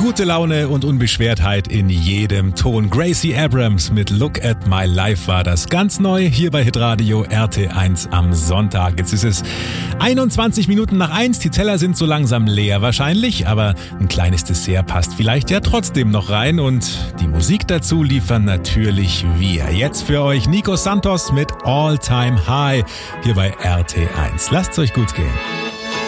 Gute Laune und Unbeschwertheit in jedem Ton. Gracie Abrams mit Look at My Life war das ganz neu hier bei Hitradio RT1 am Sonntag. Jetzt ist es 21 Minuten nach 1. Die Teller sind so langsam leer wahrscheinlich, aber ein kleines Dessert passt vielleicht ja trotzdem noch rein und die Musik dazu liefern natürlich wir. Jetzt für euch Nico Santos mit All Time High hier bei RT1. Lasst's euch gut gehen.